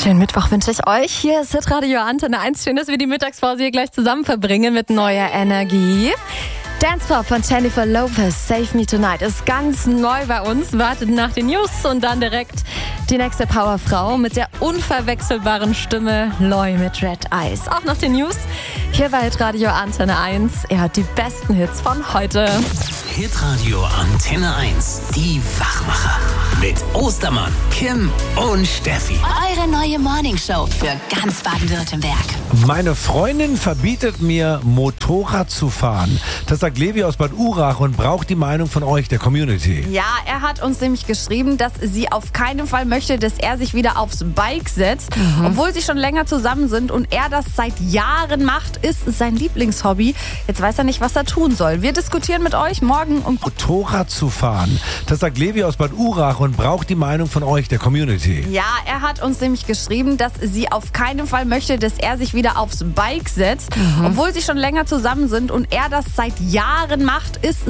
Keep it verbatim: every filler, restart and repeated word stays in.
Schönen Mittwoch wünsche ich euch. Hier ist Hitradio Antenne eins. Schön, dass wir die Mittagspause hier gleich zusammen verbringen mit neuer Energie. Dance Pop von Jennifer Lopez, Save Me Tonight, ist ganz neu bei uns. Wartet nach den News und dann direkt die nächste Powerfrau mit der unverwechselbaren Stimme Loy mit Red Eyes. Auch nach den News hier bei Hitradio Antenne eins. Er hat die besten Hits von heute. Hitradio Antenne eins, die Wachmacher. Mit Ostermann, Kim und Steffi. Eure neue Morningshow für ganz Baden-Württemberg. Meine Freundin verbietet mir, Motorrad zu fahren. Das sagt Levi aus Bad Urach und braucht die Meinung von euch, der Community. Ja, er hat uns nämlich geschrieben, dass sie auf keinen Fall möchte, dass er sich wieder aufs Bike setzt. Mhm. Obwohl sie schon länger zusammen sind und er das seit Jahren macht, ist sein Lieblingshobby. Jetzt weiß er nicht, was er tun soll. Wir diskutieren mit euch morgen um... Motorrad zu fahren. Das sagt Levi aus Bad Urach und braucht die Meinung von euch, der Community. Ja, er hat uns nämlich geschrieben, dass sie auf keinen Fall möchte, dass er sich wieder aufs Bike setzt. Mhm. Obwohl sie schon länger zusammen sind und er das seit Jahren macht, ist